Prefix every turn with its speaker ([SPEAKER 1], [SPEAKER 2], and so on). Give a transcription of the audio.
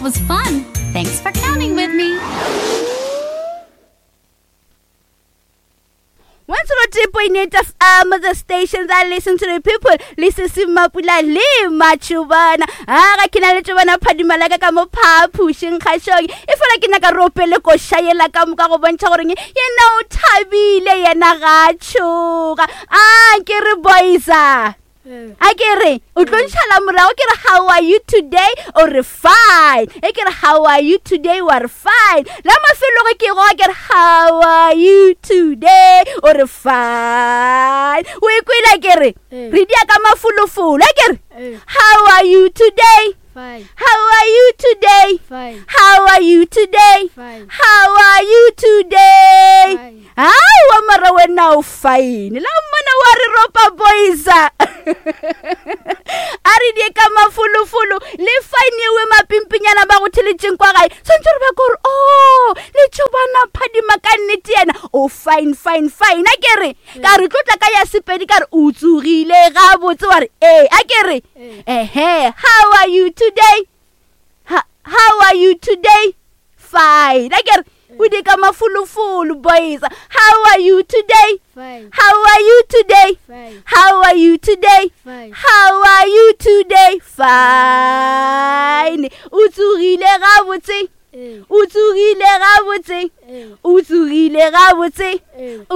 [SPEAKER 1] That was fun. Thanks for counting with me.
[SPEAKER 2] 103.8 FM, the station that listen to the people. Listen to Mapula Le Machubana. Aga kina le chubana phadimala ka mo phaphushing khashong. If la kina ka ropele ko shayela ka mo ka go bontsha gore ye na o thabile yena ga tshoga. Ke re boysa. Akere o tlo ntšhala morao ke re how are you today or fine ke re how are you today or fine la mafelo ke go ke re how are you today or fine we kwela ke re re dia ka mafulufulu ke re how are you today
[SPEAKER 3] Fine.
[SPEAKER 2] How are you today?
[SPEAKER 3] Fine.
[SPEAKER 2] How are you today?
[SPEAKER 3] Fine.
[SPEAKER 2] How are you today?
[SPEAKER 3] Fine.
[SPEAKER 2] Wa mara wena o fine. La mana wa re ropa boysa. Ari die ka mafulufulu le fine we mapimpinyana ba go theletseng kwa gae. Sontse re ba go oh le tshobana phadima ka nnete yena. Oh fine fine fine. A ke re ka re tlotla ka ya sepedi ka re o tsugile ga botse wa re a ke re how are you today? How are you today? Fine. Again, we dey come full boys. How are you today?
[SPEAKER 3] Fine.
[SPEAKER 2] How are you today?
[SPEAKER 3] Fine.
[SPEAKER 2] How are you today?
[SPEAKER 3] Fine.
[SPEAKER 2] How are you today? Fine. Utsugile ga botse. Utsugile ga botse. Utsugile ga botse.